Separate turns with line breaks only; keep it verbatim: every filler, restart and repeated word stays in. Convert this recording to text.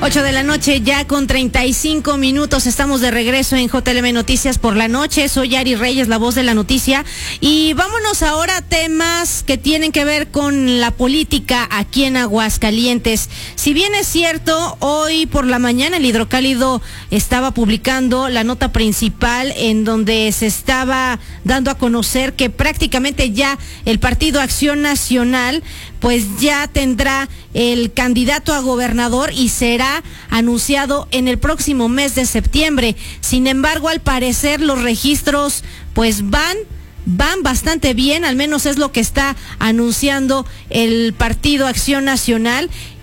ocho de la noche, ya con treinta y cinco minutos, estamos de regreso en J L M Noticias por la noche. Soy Ari Reyes, la voz de la noticia, y vámonos ahora a temas que tienen que ver con la política aquí en Aguascalientes. Si bien es cierto, hoy por la mañana el Hidrocálido estaba publicando la nota principal en donde se estaba dando a conocer que prácticamente ya el Partido Acción Nacional pues ya tendrá el candidato a gobernador y será anunciado en el próximo mes de septiembre. Sin embargo, al parecer los registros pues van van bastante bien, al menos es lo que está anunciando el Partido Acción Nacional.